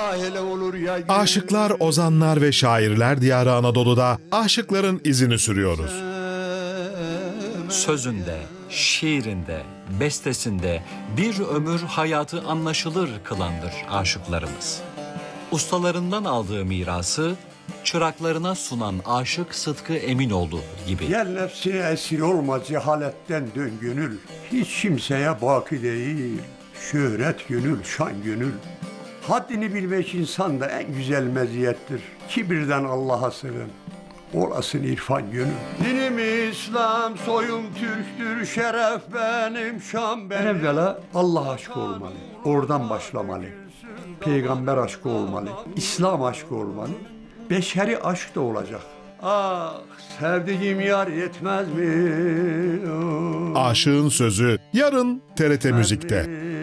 hele olur ya. Aşıklar, ozanlar ve şairler diyarı Anadolu'da aşıkların izini sürüyoruz. Sözünde, şiirinde, bestesinde bir ömür hayatı anlaşılır kılandır aşıklarımız. Ustalarından aldığı mirası çıraklarına sunan aşık Sıtkı Eminoğlu gibi. Gel nefsine esir olma, cehaletten dön gönül. Hiç kimseye baki değil, şöhret gönül, şan gönül. Haddini bilmek insanda en güzel meziyettir. Kibirden Allah'a sığın, olasın irfan gönül. Dinim İslam, soyum Türktür, şeref benim, şan benim. En evvela Allah aşkı olmalı, oradan başlamalı. Peygamber aşkı olmalı, İslam aşkı olmalı. Beşeri aşk da olacak. Ah, sevdiğim yar yetmez mi? Aşığın Sözü yarın TRT Müzik'te.